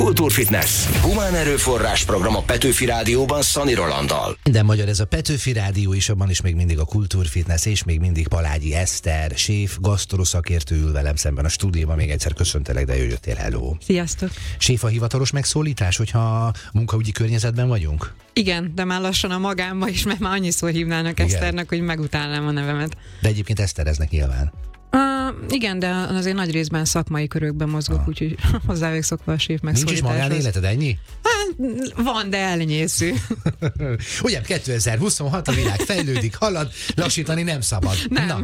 Kultúrfitness. Humán erőforrás program a Petőfi Rádióban Szani Rolanddal. Minden magyar, ez a Petőfi Rádió, és abban is még mindig a Kultúrfitness, és még mindig Palágyi Eszter, séf, gasztroszakértő ül velem szemben a stúdióban. Még egyszer köszöntelek, de jöttél, hello. Sziasztok. Séf a hivatalos megszólítás, hogyha munkaügyi környezetben vagyunk? Igen, de már lassan a magámba is, mert már annyiszor hívnának Eszternek, hogy megutálnám a nevemet. De egyébként Esztereznek nyilván. Igen, de azért nagy részben szakmai körökben mozgok, úgyhogy hozzá vagyok szokva a séf megszólításhoz. Nincs is magánéleted, ennyi? Van, de elnyésző. Ugye 2026, a világ fejlődik, halad, lassítani nem szabad. Nem. Na.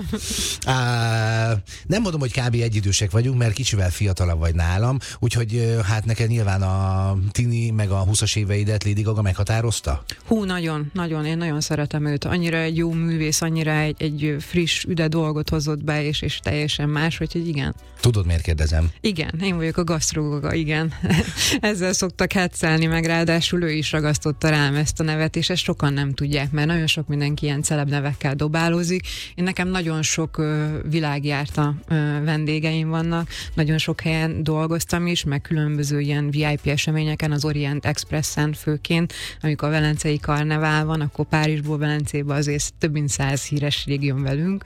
Nem mondom, hogy kb. Egyidősek vagyunk, mert kicsivel fiatalabb vagy nálam, úgyhogy hát neked nyilván a tini meg a 20-as éveidet Lady Gaga meghatározta? Hú, nagyon, én nagyon szeretem őt. Annyira egy jó művész, annyira egy friss, üde dolgot hozott be, és teljesen más, úgyhogy igen. Tudod, miért kérdezem? Igen, én vagyok a gasztrogaga, igen. Ezzel szoktak hetszelni, meg ráadásul ő is ragasztotta rám ezt a nevet, és ezt sokan nem tudják, mert nagyon sok mindenki ilyen celeb nevekkel dobálózik. Én nekem nagyon sok világjárta vendégeim vannak, nagyon sok helyen dolgoztam is, meg különböző ilyen VIP eseményeken, az Orient Expressen főként, amikor a Velencei Karnevál van, akkor Párizsból Velencébe azért több mint 100 híresség jön velünk,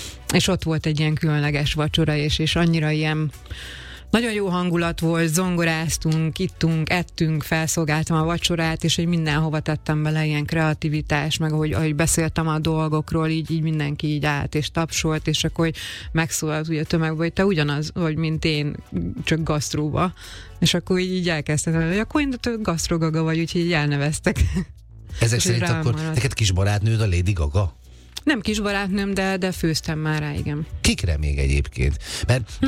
és ott volt egy ilyen különleges vacsora, és annyira ilyen nagyon jó hangulat volt, zongoráztunk, ittunk, ettünk, felszolgáltam a vacsorát, és hogy mindenhova tettem bele ilyen kreativitás, meg ahogy beszéltem a dolgokról, így mindenki így állt és tapsolt, és akkor hogy megszólalt ugye a tömegbe, hogy te ugyanaz vagy, mint én, csak gasztróba. És akkor így elkezdtem, hogy akkor én gasztrogaga vagy, úgyhogy így elneveztek. Ezek szerint akkor neked kis barátnőd a Lady Gaga? Nem kis barátnőm, de főztem már rá, igen. Kikre még egyébként? Mert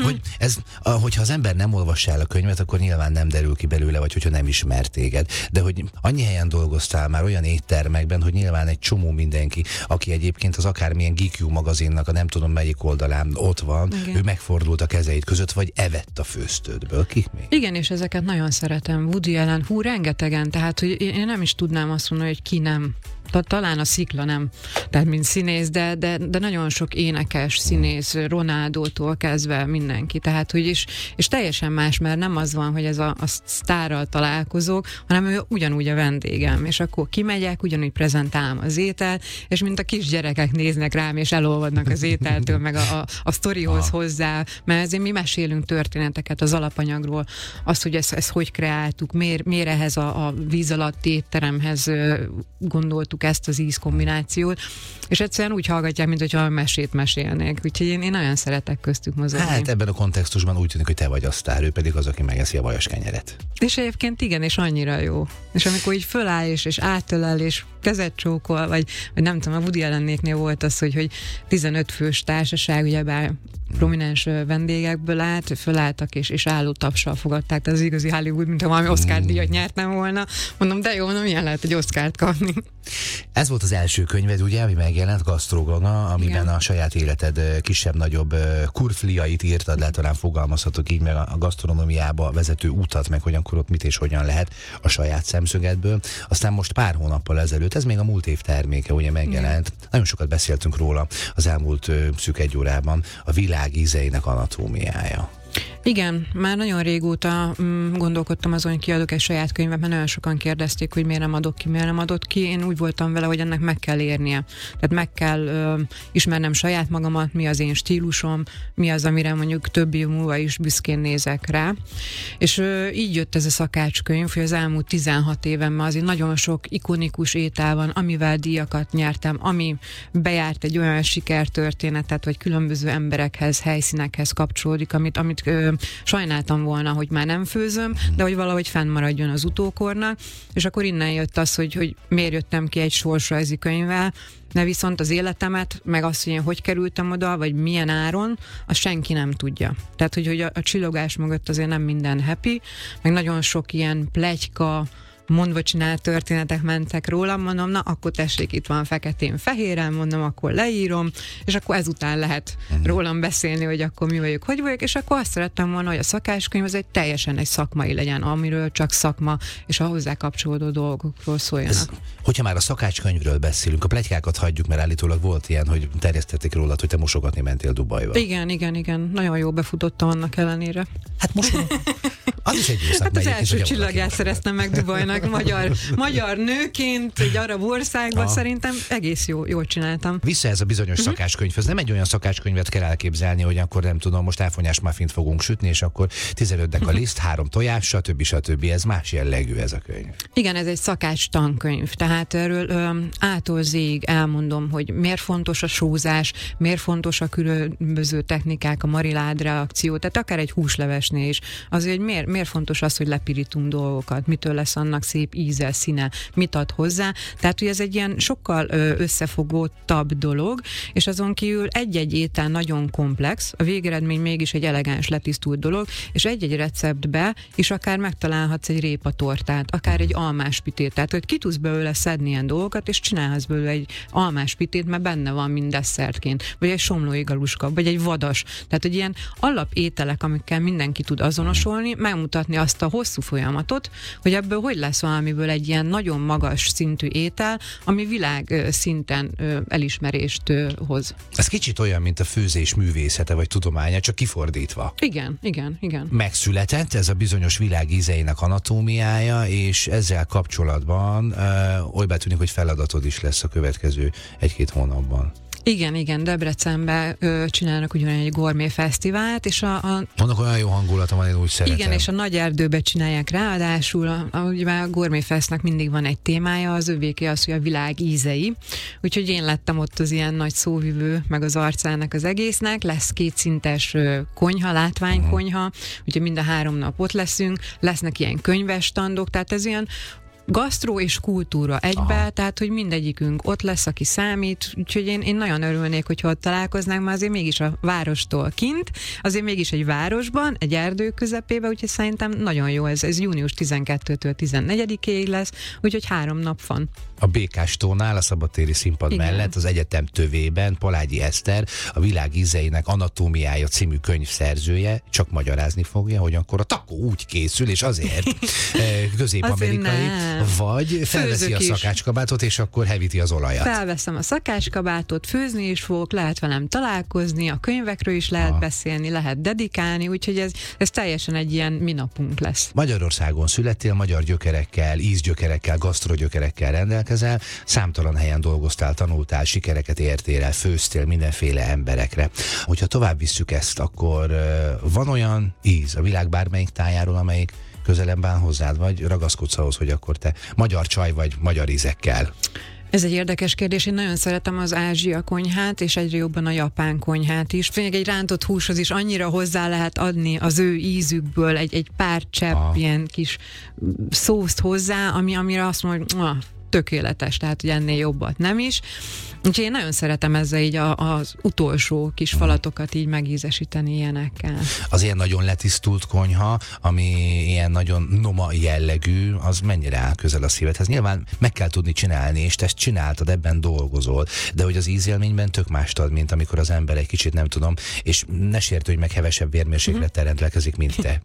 hogyha az ember nem olvassa el a könyvet, akkor nyilván nem derül ki belőle, vagy hogyha nem ismer téged. De hogy annyi helyen dolgoztál már olyan éttermekben, hogy nyilván egy csomó mindenki, aki egyébként az akármilyen GQ magazinnak a nem tudom melyik oldalán ott van, igen. Ő megfordult a kezeid között, vagy evett a főztődből. Kik még? Igen, és ezeket nagyon szeretem. Woody Allen, rengetegen, tehát hogy én nem is tudnám azt mondani, hogy ki nem. Talán a Szikla nem, tehát mint színész, de nagyon sok énekes színész, Ronaldótól kezdve mindenki, tehát hogy és teljesen más, mert nem az van, hogy ez a sztárral találkozók, hanem ő ugyanúgy a vendégem, és akkor kimegyek, ugyanúgy prezentálom az ételt, és mint a kisgyerekek néznek rám, és elolvadnak az ételtől, meg a sztorihoz hozzá, mert ezért mi mesélünk történeteket az alapanyagról, azt, hogy ezt hogy kreáltuk, miért ehhez a víz alatti étteremhez gondoltuk ezt az ízkombinációt, és egyszerűen úgy hallgatják, mint hogyha mesét mesélnék. Úgyhogy én nagyon szeretek köztük mozogni. Hát ebben a kontextusban úgy tűnik, hogy te vagy a sztár, ő pedig az, aki megeszi a vajas kenyeret. És egyébként igen, és annyira jó. És amikor így föláll, és átölel, és kezet csókol, vagy nem tudom, a Woody Allennéknél volt az, hogy 15 fős társaság, ugyebár prominens vendégekből állt, fölálltak és álló tapssal fogadták, tehát az igazi Hollywood, mint ha valami Oscar-díjat nyertem volna. Mondom, de jó, milyen lehet egy Oscart kapni. Ez volt az első könyved, ugye, ami megjelent, Gasztrogaga, amiben igen. A saját életed kisebb-nagyobb kurfliait írtad, lehet talán fogalmazhatok így, meg a gasztronómiába vezető utat, meg hogy akkor ott mit és hogyan lehet a saját szemszögedből. Aztán most pár hónappal ezelőtt, ez még a múlt év terméke, ugye megjelent. Igen. Nagyon sokat beszéltünk róla az elmúlt szűk egy órában, a világ ízeinek anatómiája. Igen, már nagyon régóta gondolkodtam azon, hogy kiadok egy saját könyvet, mert nagyon sokan kérdezték, hogy miért nem adott ki. Én úgy voltam vele, hogy ennek meg kell érnie. Tehát meg kell ismernem saját magamat, mi az én stílusom, mi az, amire mondjuk több év múlva is büszkén nézek rá. És így jött ez a szakácskönyv, hogy az elmúlt 16 évemben azért nagyon sok ikonikus étel van, amivel díjakat nyertem, ami bejárt egy olyan sikertörténetet, vagy különböző emberekhez, helyszínekhez kapcsolódik, amit sajnáltam volna, hogy már nem főzöm, de hogy valahogy fennmaradjon az utókornak, és akkor innen jött az, hogy miért jöttem ki egy sorsrajzi könyvvel, de viszont az életemet, meg azt, hogy én hogy kerültem oda, vagy milyen áron, azt senki nem tudja. Tehát, hogy a csillogás mögött azért nem minden happy, meg nagyon sok ilyen pletyka, mondva csinált történetek mentek rólam, mondom, na akkor tessék, itt van feketén-fehéren, mondom, akkor leírom, és akkor ezután lehet rólam beszélni, hogy akkor mi vagyok, hogy vagyok, és akkor azt szerettem volna, hogy a szakáskönyv az teljesen egy szakmai legyen, amiről csak szakma és a hozzá kapcsolódó dolgokról szóljanak. Hogyha már a szakácskönyvről beszélünk, a pletykákat hagyjuk, mert állítólag volt ilyen, hogy terjesztették rólad, hogy te mosogatni mentél Dubajba. Igen. Nagyon jó befutottam annak ellenére. Hát most az is egy jó szakma. Hát az első csillagját szereztem meg Dubajnak magyar nőként egy arab országban, szerintem egész jól csináltam. Vissza ez a bizonyos szakácskönyvhöz. Nem egy olyan szakácskönyvet kell elképzelni, hogy akkor nem tudom, most áfonyás muffint fogunk sütni, és akkor 15 deka liszt, 3 tojás, stb. Ez más jellegű ez a könyv. Igen, ez egy szakács tankönyv, tehát erről A-tól Z-ig elmondom, hogy miért fontos a sózás, miért fontos a különböző technikák, a marilád reakció, tehát akár egy húslevesnél is. Azért, hogy miért fontos az, hogy lepirítunk dolgokat, mitől lesz annak szép íze, színe, mit ad hozzá. Tehát, hogy ez egy ilyen sokkal összefogottabb dolog, és azon kívül egy-egy étel nagyon komplex, a végeredmény mégis egy elegáns, letisztult dolog, és egy-egy receptbe is akár megtalálhatsz egy répatortát, akár egy almáspitét, tehát hogy ki tudsz belőle szedni ilyen dolgokat, és csinálhatsz belőle egy almáspitét, mert benne van mind desszertként, vagy egy somlói galuska, vagy egy vadas. Tehát, hogy ilyen alapételek, amikkel mindenki tud azonosulni, megmutatni azt a hosszú folyamatot, hogy ebből hogy lesz valamiből egy ilyen nagyon magas szintű étel, ami világ szinten elismerést hoz. Ez kicsit olyan, mint a főzés művészete vagy tudománya, csak kifordítva. Igen. Megszületett ez a bizonyos világ ízeinek anatómiája, és ezzel kapcsolatban olybá tűnik, hogy feladatod is lesz a következő 1-2 hónapban. Igen, Debrecenben csinálnak ugyanúgy egy gourmet fesztivált, és Vannak olyan jó hangulata van, én úgy szeretem. Igen, és a Nagy Erdőbe csinálják ráadásul, ugye a Gourmet Festnek mindig van egy témája, az övéké az, hogy a világ ízei, úgyhogy én lettem ott az ilyen nagy szóvivő, meg az arcának az egésznek, lesz 2 szintes konyha, látványkonyha, úgyhogy mind a 3 nap ott lesznek ilyen könyvesstandok, tehát ez ilyen gasztró és kultúra egybe, tehát, hogy mindegyikünk ott lesz, aki számít, úgyhogy én nagyon örülnék, hogyha ott találkoznánk, mert azért mégis a várostól kint, azért mégis egy városban, egy erdő közepébe, úgyhogy szerintem nagyon jó ez június 12-től 14-ig lesz, úgyhogy 3 nap van. A Békástónál, a szabadtéri színpad mellett, az egyetem tövében Palágyi Eszter, a világ ízeinek anatómiája című könyv szerzője, csak magyarázni fogja, hogy akkor a takó úgy készül, és azért közép-amerikai, vagy felveszi a szakácskabátot, és akkor hevíti az olajat. Felveszem a szakácskabátot, főzni is fogok, lehet velem találkozni, a könyvekről is lehet beszélni, lehet dedikálni, úgyhogy ez teljesen egy ilyen minapunk lesz. Magyarországon születtél, magyar gyökerekkel, ízgyökerekkel, gasztrogyökerekkel rendelkezel, számtalan helyen dolgoztál, tanultál, sikereket értél el, főztél mindenféle emberekre. Hogyha tovább visszük ezt, akkor van olyan íz a világ bármelyik tájáról, amelyik közelebb áll hozzád, vagy ragaszkodsz ahhoz, hogy akkor te magyar csaj vagy magyar ízekkel? Ez egy érdekes kérdés, én nagyon szeretem az Ázsia konyhát, és egyre jobban a japán konyhát is. Főleg egy rántott húshoz is annyira hozzá lehet adni az ő ízükből egy pár csepp ilyen kis szószt hozzá, amire azt mondom, hogy tökéletes, tehát hogy ennél jobbat nem is. Úgyhogy én nagyon szeretem ezzel így az utolsó kis falatokat így megízesíteni ilyenekkel. Az ilyen nagyon letisztult konyha, ami ilyen nagyon noma jellegű, az mennyire áll közel a szívedhez? Nyilván meg kell tudni csinálni, és te ezt csináltad, ebben dolgozol, de hogy az ízélményben tök mást ad, mint amikor az ember egy kicsit nem tudom, és ne sértődj meg, hevesebb vérmérséklettel rendelkezik, mint te.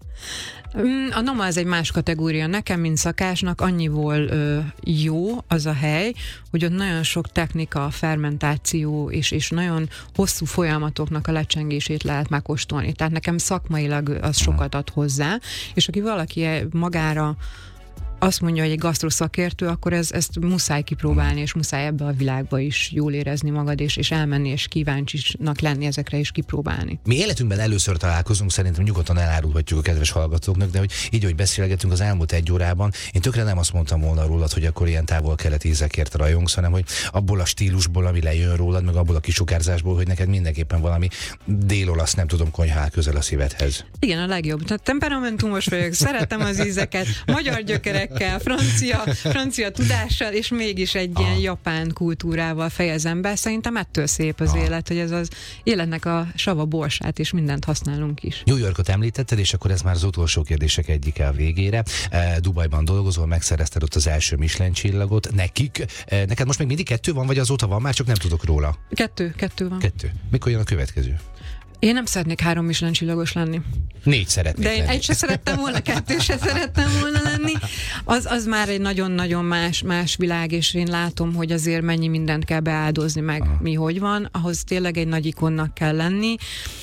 A noma az egy más kategória. Nekem, mint szakásnak annyiból jó az a hely, hogy ott nagyon sok technika, fermentáció és nagyon hosszú folyamatoknak a lecsengését lehet megkóstolni. Tehát nekem szakmailag az sokat ad hozzá, és aki valaki magára azt mondja, hogy egy gasztroszakértő, akkor ezt muszáj kipróbálni, és muszáj ebbe a világba is jól érezni magad, és elmenni, és kíváncsisnak lenni ezekre, és kipróbálni. Mi életünkben először találkozunk, szerintem nyugodtan elárulhatjuk a kedves hallgatóknak, de hogy így, hogy beszélgetünk az elmúlt 1 órában, én tökre nem azt mondtam volna rólad, hogy akkor ilyen távol-keleti ízekért rajongsz, hanem hogy abból a stílusból, ami lejön rólad, meg abból a kisugárzásból, hogy neked mindenképpen valami dél-olasz, nem tudom, konyha áll közel a szívedhez. Igen, a legjobb. Tehát temperamentumos vagyok, szeretem az ízeket, magyar gyökerekkel nyelvekkel, francia tudással, és mégis egy ilyen japán kultúrával fejezem be. Szerintem ettől szép az élet, hogy ez az életnek a sava borsát, és mindent használunk is. New Yorkot említetted, és akkor ez már az utolsó kérdések egyike a végére. Dubajban dolgozol, megszerezted ott az első Michelin csillagot. Neked most még mindig 2 van, vagy azóta van? Már csak nem tudok róla. 2 van. 2. Mikor jön a következő? Én nem szeretnék 3 Michelin csillagos lenni. 4 szeretnék lenni. De én 1 se szerettem volna, 2 se szerettem volna lenni. Az már egy nagyon-nagyon más világ, és én látom, hogy azért mennyi mindent kell beáldozni, meg mi hogy van. Ahhoz tényleg egy nagy ikonnak kell lenni.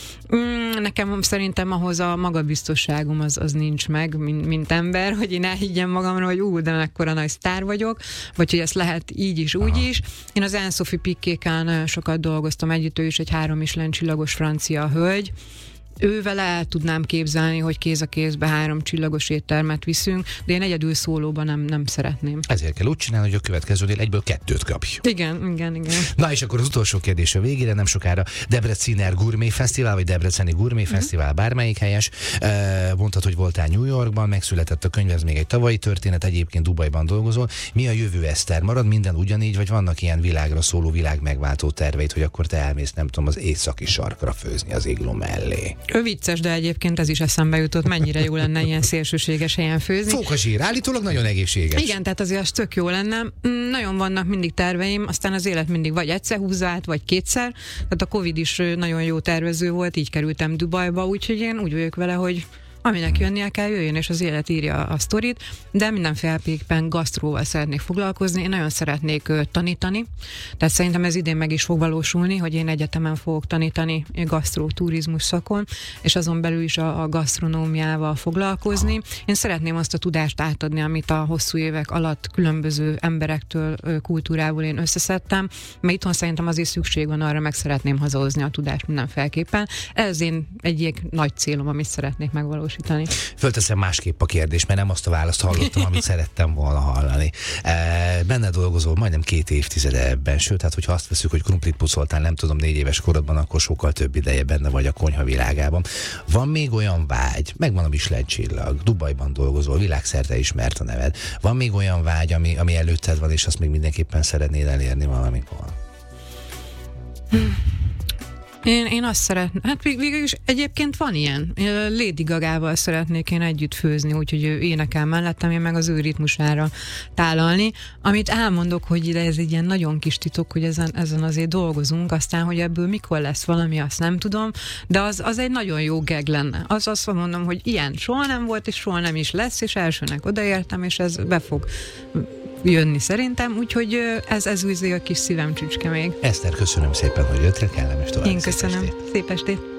Nekem szerintem ahhoz a magabiztosságom az nincs meg, mint ember, hogy én elhiggyem magamra, hogy de mekkora nagy sztár vagyok, vagy hogy ezt lehet így is, úgy is. Én az Anne-Sophie Piquet-kel nagyon sokat dolgoztam együtt, ő is egy 3 Michelin csillagos francia hölgy. Ővel el tudnám képzelni, hogy kéz a kézbe 3 csillagos éttermet viszünk, de én egyedül szólóban nem szeretném. Ezért kell úgy csinálni, hogy a következőnél egyből 2 kapj. Igen. Na és akkor az utolsó kérdés a végére, nem sokára Debreciner Gourmet Fesztivál, vagy Debreceni Gourmet Fesztivál, bármelyik helyes. Mondtad, hogy voltál New Yorkban, megszületett a könyv, ez még egy tavalyi történet, egyébként Dubajban dolgozol. Mi a jövő, Eszter? Marad minden ugyanígy, vagy vannak ilyen világra szóló, világ megváltó terveid, hogy akkor te elmész, nem tudom, az északi sarkra főzni az igló mellé? Vicces, de egyébként ez is eszembe jutott, mennyire jó lenne ilyen szélsőséges helyen főzni. Fókazsír, állítólag nagyon egészséges. Igen, tehát azért az tök jó lenne. Nagyon vannak mindig terveim, aztán az élet mindig vagy egyszer húzza át, vagy 2-szer. Tehát a Covid is nagyon jó tervező volt, így kerültem Dubajba, úgyhogy én úgy vagyok vele, hogy aminek jönnie kell, jöjjön, és az élet írja a sztorit, de mindenféleképpen gasztróval szeretnék foglalkozni, én nagyon szeretnék tanítani, tehát szerintem ez idén meg is fog valósulni, hogy én egyetemen fogok tanítani gasztró turizmus szakon, és azon belül is a gasztronómiával foglalkozni. Én szeretném azt a tudást átadni, amit a hosszú évek alatt különböző emberektől, kultúrából én összeszedtem, mert itthon szerintem azért szükség van arra, meg szeretném hazahozni a tudást mindenféleképpen. Ez én egyik nagy célom, amit szeretnék megvalósítani. Fölteszem másképp a kérdést, mert nem azt a választ hallottam, amit szerettem volna hallani. Benne dolgozol majdnem 2 évtizede ebben, sőt, hát hogyha azt veszük, hogy krumplit pucoltál, nem tudom, 4 éves korodban, akkor sokkal több ideje benne vagy a konyha világában. Van még olyan vágy, megvan a Michelin csillag, Dubajban dolgozol, világszerte ismert a neved. Van még olyan vágy, ami előtted van, és azt még mindenképpen szeretnéd elérni valamikor? Én azt szeretném, hát végül is egyébként van ilyen. Lady Gagával szeretnék én együtt főzni, úgyhogy ő énekel mellettem, én meg az ő ritmusára tálalni. Amit elmondok, hogy ez egy ilyen nagyon kis titok, hogy ezen azért dolgozunk, aztán, hogy ebből mikor lesz valami, azt nem tudom, de az egy nagyon jó gag lenne. Azt mondom, hogy ilyen soha nem volt, és soha nem is lesz, és elsőnek odaértem, és ez be fog jönni szerintem, úgyhogy ez a kis szívem csücske még. Eszter, köszönöm szépen, hogy jöttél, kellemes további. Én köszönöm. Szép estét.